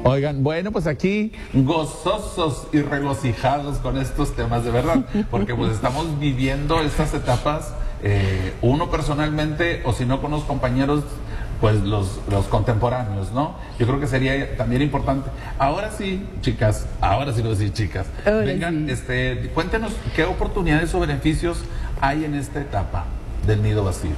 Oigan, bueno, pues aquí gozosos y regocijados con estos temas de verdad, porque pues estamos viviendo estas etapas, uno personalmente, o si no con los compañeros, pues los contemporáneos, ¿no? Yo creo que sería también importante. Ahora sí, chicas, ahora sí lo decís, chicas, ahora vengan, sí. Cuéntenos qué oportunidades o beneficios hay en esta etapa del nido vacío.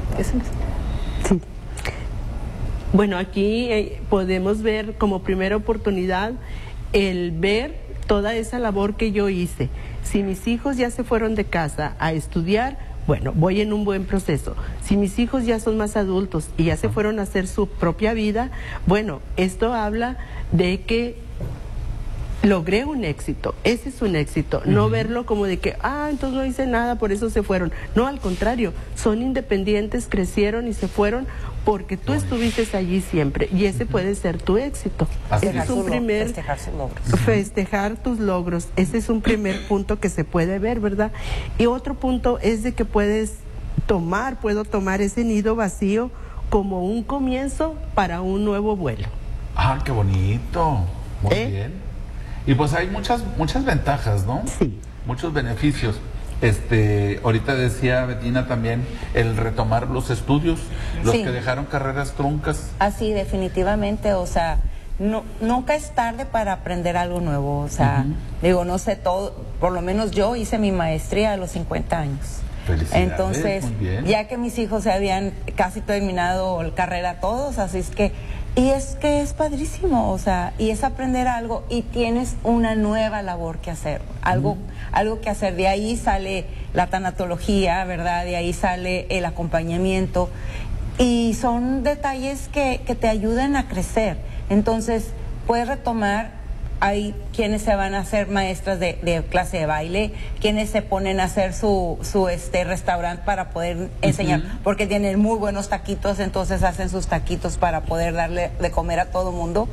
Sí. Bueno, aquí podemos ver como primera oportunidad el ver toda esa labor que yo hice. Si mis hijos ya se fueron de casa a estudiar, bueno, voy en un buen proceso. Si mis hijos ya son más adultos y ya se fueron a hacer su propia vida, bueno, esto habla de que logré un éxito. Ese es un éxito. No verlo como de que, entonces no hice nada, por eso se fueron. No, al contrario, son independientes, crecieron y se fueron porque tú estuviste allí siempre, y ese puede ser tu éxito. Ese es un primer festejar sus logros. Festejar tus logros. Ese es un primer punto que se puede ver, ¿verdad? Y otro punto es de que puedo tomar ese nido vacío como un comienzo para un nuevo vuelo. Qué bonito. Muy bien. Y pues hay muchas ventajas, ¿no? Sí. Muchos beneficios. Ahorita decía Betina también el retomar los estudios, los que dejaron carreras truncas. Así, definitivamente, o sea, nunca es tarde para aprender algo nuevo, o sea, digo, no sé todo, por lo menos yo hice mi maestría a los 50 años. Felicidades, entonces, muy bien. Ya que mis hijos se habían casi terminado la carrera todos, así es que, y es que es padrísimo, o sea, y es aprender algo y tienes una nueva labor que hacer, algo que hacer. De ahí sale la tanatología, ¿verdad? De ahí sale el acompañamiento y son detalles que te ayudan a crecer. Entonces, puedes retomar. Hay quienes se van a hacer maestras de clase de baile, quienes se ponen a hacer su restaurante para poder enseñar, porque tienen muy buenos taquitos, entonces hacen sus taquitos para poder darle de comer a todo mundo.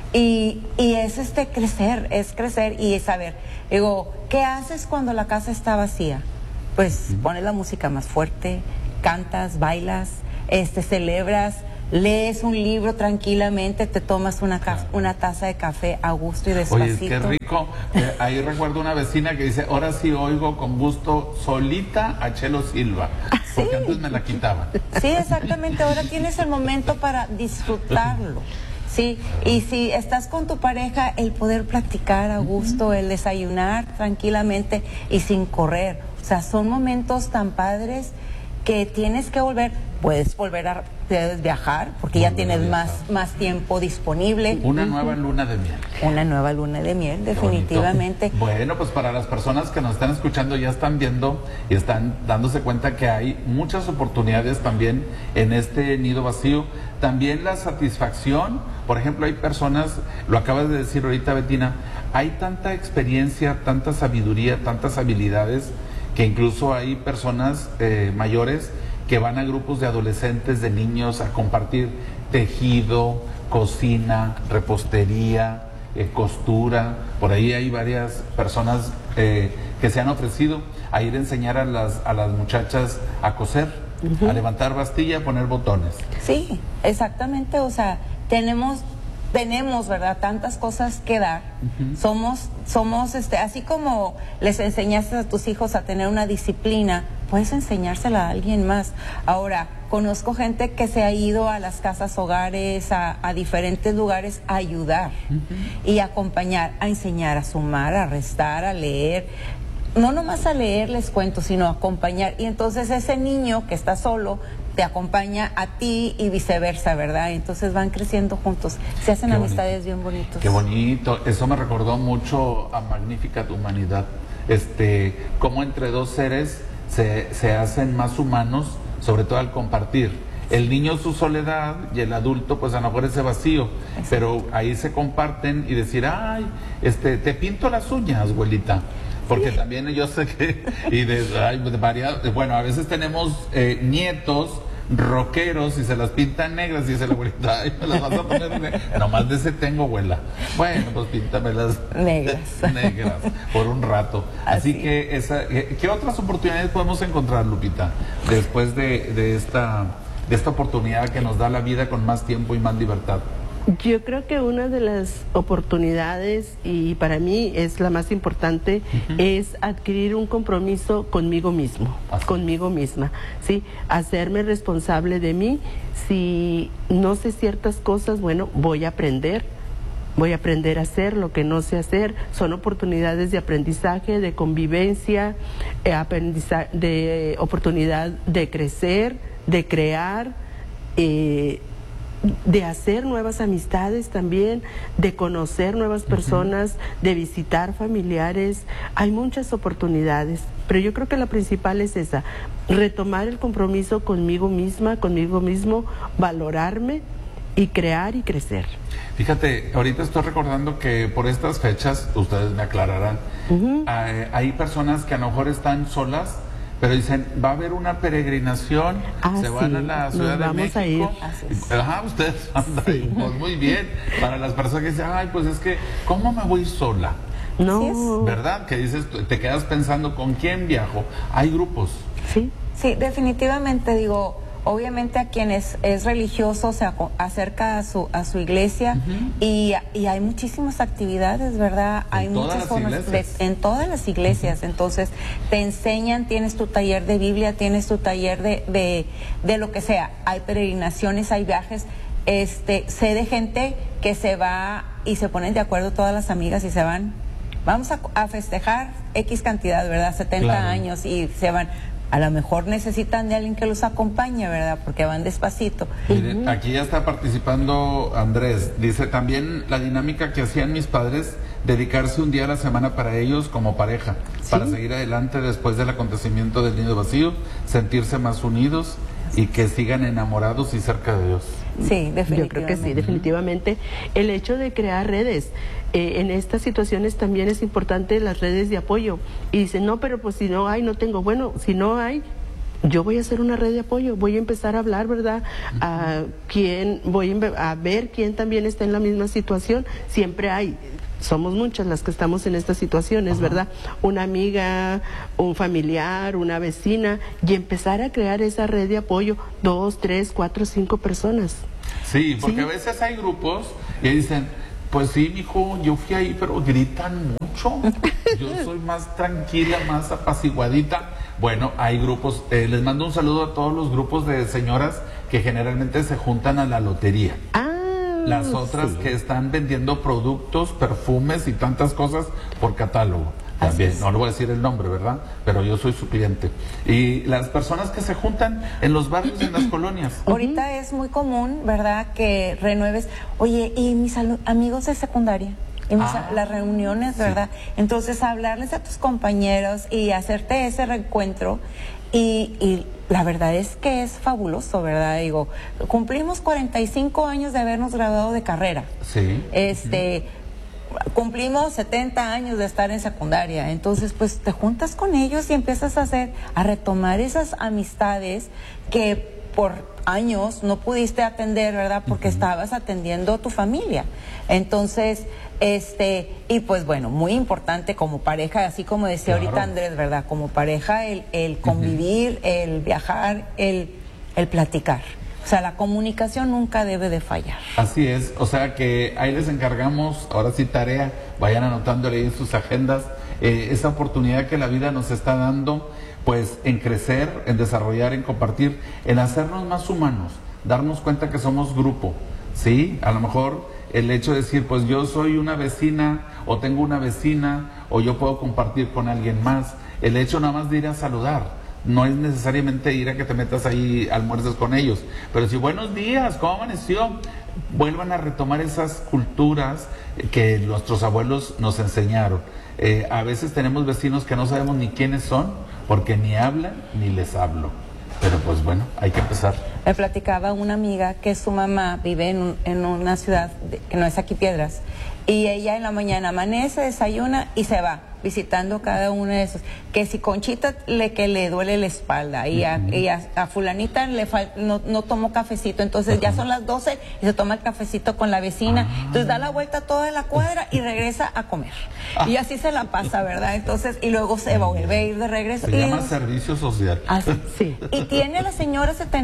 Y es crecer y saber. Digo, ¿qué haces cuando la casa está vacía? Pues pones la música más fuerte, cantas, bailas, celebras. Lees un libro tranquilamente, te tomas una taza de café a gusto y despacito. Oye, qué rico. Ahí recuerdo una vecina que dice, ahora sí oigo con gusto solita a Chelo Silva, porque antes me la quitaban. Sí, exactamente, ahora tienes el momento para disfrutarlo. Sí, y si estás con tu pareja, el poder platicar a gusto, el desayunar tranquilamente y sin correr. O sea, son momentos tan padres que tienes que volver. Puedes viajar porque ya tienes más tiempo disponible. Una nueva luna de miel. Una nueva luna de miel, definitivamente. Bueno, pues para las personas que nos están escuchando ya están viendo y están dándose cuenta que hay muchas oportunidades también en este nido vacío. También la satisfacción, por ejemplo, hay personas, lo acabas de decir ahorita, Betina, hay tanta experiencia, tanta sabiduría, tantas habilidades, que incluso hay personas mayores que van a grupos de adolescentes, de niños, a compartir tejido, cocina, repostería, costura. Por ahí hay varias personas que se han ofrecido a ir a enseñar a las muchachas a coser, a levantar bastilla, a poner botones. Sí, exactamente, o sea, tenemos, ¿verdad?, tantas cosas que dar. Somos así como les enseñaste a tus hijos a tener una disciplina, puedes enseñársela a alguien más. Ahora, conozco gente que se ha ido a las casas hogares, a diferentes lugares a ayudar y acompañar, a enseñar, a sumar, a restar, a leer. No nomás a leer les cuento, sino a acompañar. Y entonces ese niño que está solo te acompaña a ti y viceversa, ¿verdad? Entonces van creciendo juntos. Se hacen amistades bien bonitos. Qué bonito. Eso me recordó mucho a Magnificat Humanidad. Cómo entre dos seres se hacen más humanos, sobre todo al compartir. El niño su soledad y el adulto pues a lo mejor ese vacío. Exacto. Pero ahí se comparten y decir, ay, te pinto las uñas, abuelita. Porque también yo sé que, bueno, a veces tenemos nietos rockeros y se las pintan negras y dice la abuelita, ay, me las vas a poner negras. Nomás de ese tengo, abuela. Bueno, pues píntamelas negras por un rato. Así que, ¿qué otras oportunidades podemos encontrar, Lupita, después de esta oportunidad que nos da la vida con más tiempo y más libertad? Yo creo que una de las oportunidades, y para mí es la más importante, es adquirir un compromiso conmigo mismo, conmigo misma, ¿sí? Hacerme responsable de mí. Si no sé ciertas cosas, bueno, voy a aprender a hacer lo que no sé hacer. Son oportunidades de aprendizaje, de convivencia, de oportunidad de crecer, de crear, de hacer nuevas amistades también, de conocer nuevas personas, de visitar familiares. Hay muchas oportunidades, pero yo creo que la principal es esa: retomar el compromiso conmigo misma, conmigo mismo, valorarme y crear y crecer. Fíjate, ahorita estoy recordando que por estas fechas, ustedes me aclararán, hay personas que a lo mejor están solas, pero dicen, va a haber una peregrinación, se van a la Ciudad de México. Ajá, ustedes van a ir, pues muy bien. Para las personas que dicen, ay, pues es que, ¿cómo me voy sola? No. ¿Verdad? Que dices, te quedas pensando, ¿con quién viajo? Hay grupos. Sí. Sí, definitivamente, digo, obviamente a quien es religioso se acerca a su iglesia, y hay muchísimas actividades, ¿verdad? Hay muchas formas en todas las iglesias. Entonces te enseñan, tienes tu taller de Biblia, tienes tu taller de lo que sea. Hay peregrinaciones, hay viajes. Sé de gente que se va y se ponen de acuerdo todas las amigas y se van. Vamos a festejar X cantidad, ¿verdad? 70 años, y se van. A lo mejor necesitan de alguien que los acompañe, ¿verdad? Porque van despacito. Miren, aquí ya está participando Andrés. Dice, también la dinámica que hacían mis padres, dedicarse un día a la semana para ellos como pareja, para seguir adelante después del acontecimiento del nido vacío, sentirse más unidos y que sigan enamorados y cerca de Dios. Sí, definitivamente. Yo creo que sí, definitivamente. El hecho de crear redes, en estas situaciones también es importante las redes de apoyo. Y dicen, no, pero pues si no hay, no tengo. Bueno, si no hay, yo voy a hacer una red de apoyo, voy a empezar a hablar, ¿verdad? Voy a ver quién también está en la misma situación. Siempre hay. Somos muchas las que estamos en estas situaciones, ¿verdad? Una amiga, un familiar, una vecina, y empezar a crear esa red de apoyo, 2, 3, 4, 5 personas. Sí, porque a veces hay grupos y dicen, pues sí, mijo, yo fui ahí, pero gritan mucho. Yo soy más tranquila, más apaciguadita. Bueno, hay grupos, les mando un saludo a todos los grupos de señoras que generalmente se juntan a la lotería. Las otras que están vendiendo productos, perfumes y tantas cosas por catálogo. También, no le voy a decir el nombre, ¿verdad? Pero yo soy su cliente. Y las personas que se juntan en los barrios, en las colonias. Ahorita es muy común, ¿verdad?, que renueves, oye, y mis amigos de secundaria, y las reuniones, ¿verdad? Entonces, hablarles a tus compañeros y hacerte ese reencuentro. Y la verdad es que es fabuloso, ¿verdad? Digo, cumplimos 45 años de habernos graduado de carrera. Sí. Cumplimos 70 años de estar en secundaria. Entonces, pues te juntas con ellos y empiezas a retomar esas amistades que por años no pudiste atender, ¿verdad? Porque estabas atendiendo a tu familia. Entonces, y pues bueno, muy importante como pareja, así como decía ahorita Andrés, ¿verdad? Como pareja, el convivir, el viajar, el platicar. O sea, la comunicación nunca debe de fallar. Así es, o sea que ahí les encargamos, ahora sí tarea, vayan anotándole ahí en sus agendas, esa oportunidad que la vida nos está dando, pues en crecer, en desarrollar, en compartir, en hacernos más humanos, darnos cuenta que somos grupo, ¿sí? A lo mejor el hecho de decir, pues yo soy una vecina, o tengo una vecina, o yo puedo compartir con alguien más, el hecho nada más de ir a saludar. No es necesariamente ir a que te metas ahí, almuerces con ellos, pero si buenos días, ¿cómo amaneció? Vuelvan a retomar esas culturas que nuestros abuelos nos enseñaron. A veces tenemos vecinos que no sabemos ni quiénes son, porque ni hablan ni les hablo. Pero pues bueno, hay que empezar. Me platicaba una amiga que su mamá vive en una ciudad que no es aquí Piedras, y ella en la mañana amanece, desayuna y se va visitando cada uno de esos. Que si Conchita que le duele la espalda, y a fulanita no tomó cafecito, entonces ya son las 12 y se toma el cafecito con la vecina, entonces da la vuelta toda la cuadra y regresa a comer. Y así se la pasa, ¿verdad? Entonces, y luego se vuelve a ir de regreso. Se llama servicio social. Así, sí. Y tiene la señora 78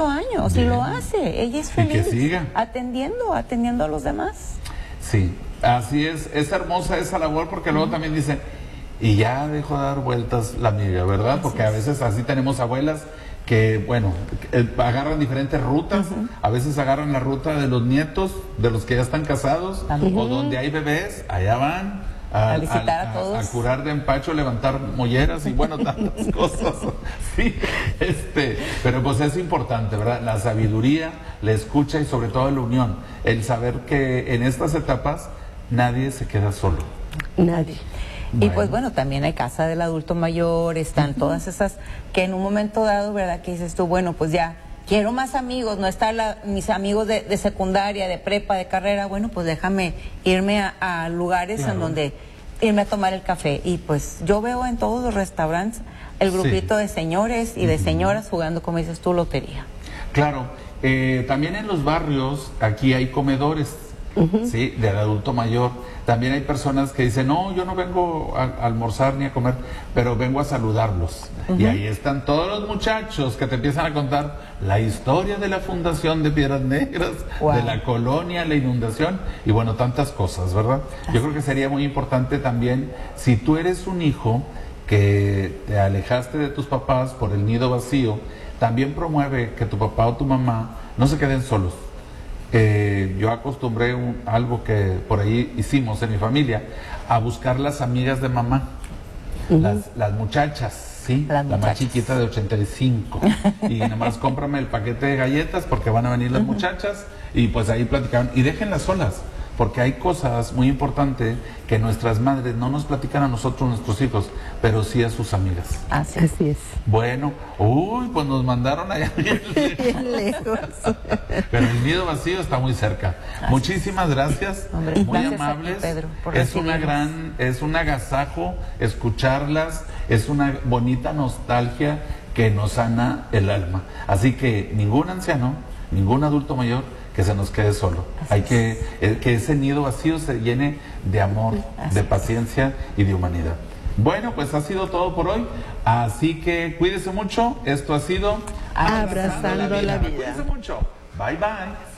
8 años Bien. y lo hace. Ella es Y que feliz. siga. Atendiendo a los demás. Sí, así es hermosa esa labor porque luego también dicen, y ya dejó de dar vueltas la amiga, ¿verdad? Porque a veces así tenemos abuelas que, bueno, agarran diferentes rutas, a veces agarran la ruta de los nietos, de los que ya están casados, o donde hay bebés, allá van A visitar a todos. a curar de empacho, levantar molleras y bueno, tantas cosas. Sí, pero pues es importante, ¿verdad? La sabiduría, la escucha y sobre todo la unión, el saber que en estas etapas nadie se queda solo. Nadie. Y pues bueno, también hay casa del adulto mayor, están todas esas que en un momento dado, ¿verdad? Que dices tú, bueno, pues ya quiero más amigos, no están mis amigos de secundaria, de prepa, de carrera, bueno, pues déjame irme a lugares en donde irme a tomar el café. Y pues yo veo en todos los restaurantes el grupito de señores y de señoras jugando, como dices tú, lotería. Claro, también en los barrios aquí hay comedores, ¿sí? Del adulto mayor. También hay personas que dicen, no, yo no vengo a almorzar ni a comer, pero vengo a saludarlos. Y ahí están todos los muchachos que te empiezan a contar la historia de la fundación de Piedras Negras, de la colonia, la inundación y bueno, tantas cosas, ¿verdad? Yo creo que sería muy importante también, si tú eres un hijo que te alejaste de tus papás por el nido vacío, también promueve que tu papá o tu mamá no se queden solos. Yo acostumbré algo que por ahí hicimos en mi familia, a buscar las amigas de mamá, las muchachas, ¿sí? La más chiquita de 85. Y nada más cómprame el paquete de galletas porque van a venir las muchachas y pues ahí platicaban. Y déjenlas solas, porque hay cosas muy importantes que nuestras madres no nos platican a nosotros, nuestros hijos, pero sí a sus amigas. Así es. Bueno, pues nos mandaron allá bien lejos. Pero el nido vacío está muy cerca. Muchísimas gracias, Hombre, muy gracias amables. a ti, Pedro, por Es un agasajo escucharlas, es una bonita nostalgia que nos sana el alma. Así que ningún anciano, ningún adulto mayor que se nos quede solo. Hay que ese nido vacío se llene de amor, de paciencia y de humanidad. Bueno, pues ha sido todo por hoy. Así que cuídese mucho. Esto ha sido Abrazando la vida. Cuídese mucho. Bye bye.